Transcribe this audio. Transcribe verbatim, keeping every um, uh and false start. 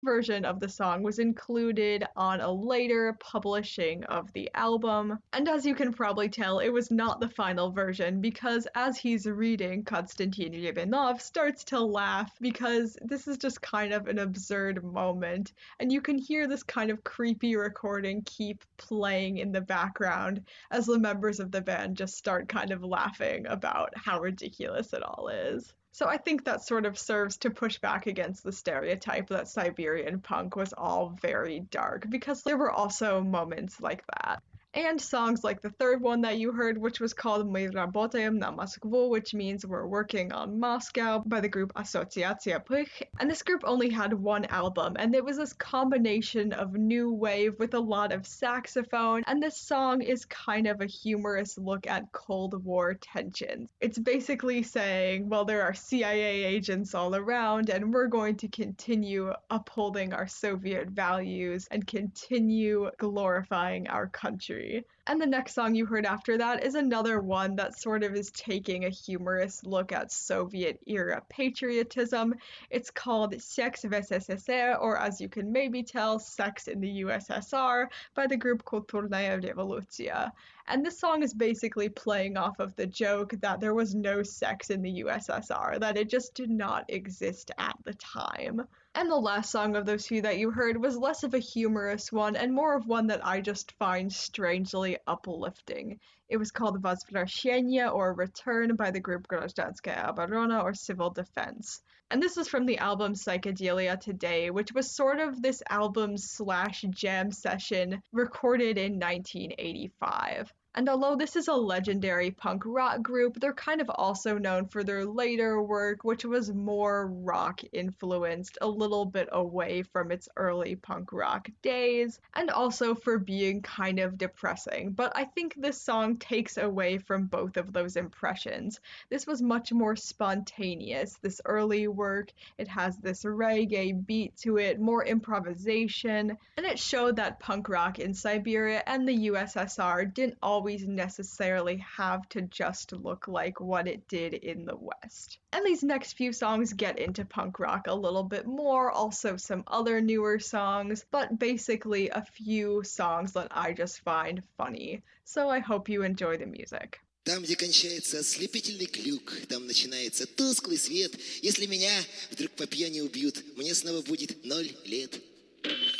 version of the song was included on a later publishing of the album. And as you can probably tell, it was not the final version because as he's reading, Konstantin Yebenov starts to laugh because this is just kind of an absurd moment. And you can hear this kind of creepy recording keep playing in the background as the members of the band just start kind of laughing about how ridiculous it all is. So I think that sort of serves to push back against the stereotype that Siberian punk was all very dark, because there were also moments like that. And songs like the third one that you heard, which was called Мы работаем на Москву, which means we're working on Moscow, by the group Asociacja Pych. And this group only had one album, and it was this combination of new wave with a lot of saxophone, and this song is kind of a humorous look at Cold War tensions. It's basically saying, well, there are C I A agents all around, and we're going to continue upholding our Soviet values and continue glorifying our country. And the next song you heard after that is another one that sort of is taking a humorous look at Soviet era patriotism. It's called Sex v S S R, or as you can maybe tell, Sex in the U S S R, by the group Kulturная Revoluция. And this song is basically playing off of the joke that there was no sex in the U S S R, that it just did not exist at the time. And the last song of those two that you heard was less of a humorous one and more of one that I just find strangely uplifting. It was called Возвращение, or Return, by the group Гражданская оборона, or Civil Defense. And this is from the album Psychedelia Today, which was sort of this album slash jam session recorded in nineteen eighty-five. And although this is a legendary punk rock group, they're kind of also known for their later work, which was more rock influenced, a little bit away from its early punk rock days, and also for being kind of depressing. But I think this song takes away from both of those impressions. This was much more spontaneous, this early work. It has this reggae beat to it, more improvisation, and it showed that punk rock in Siberia and the U S S R didn't always always necessarily have to just look like what it did in the West. And these next few songs get into punk rock a little bit more, also some other newer songs, but basically a few songs that I just find funny. So I hope you enjoy the music. Там, где кончается ослепительный клюк, там начинается тусклый свет. Если меня вдруг по пьяни убьют, мне снова будет ноль лет.